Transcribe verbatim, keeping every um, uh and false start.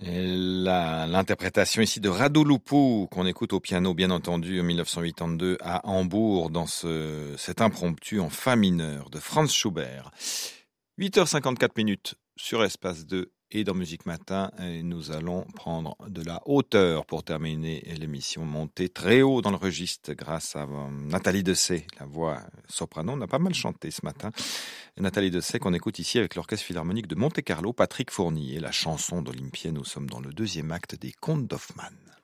Et la- l'interprétation ici de Radu Lupu, qu'on écoute au piano, bien entendu, en mille neuf cent quatre-vingt-deux à Hambourg, dans ce, cet impromptu en fa mineur de Franz Schubert. huit heures cinquante-quatre minutes sur Espace deux et dans Musique Matin, et nous allons prendre de la hauteur pour terminer l'émission, monter très haut dans le registre grâce à euh, Nathalie Dessay, la voix soprano. On a pas mal chanté ce matin. Nathalie Dessay qu'on écoute ici avec l'Orchestre Philharmonique de Monte-Carlo, Patrick Fournier, la chanson d'Olympia. Nous sommes dans le deuxième acte des Contes d'Hoffmann.